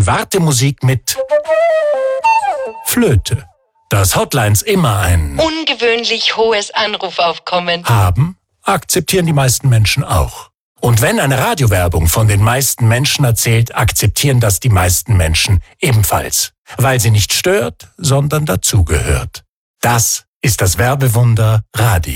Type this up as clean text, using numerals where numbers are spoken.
von Wartemusik mit Flöte. Dass Hotlines immer ein ungewöhnlich hohes Anrufaufkommen haben, akzeptieren die meisten Menschen auch. Und wenn eine Radiowerbung von den meisten Menschen erzählt, akzeptieren das die meisten Menschen ebenfalls. Weil sie nicht stört, sondern dazugehört. Das ist das Werbewunder Radio.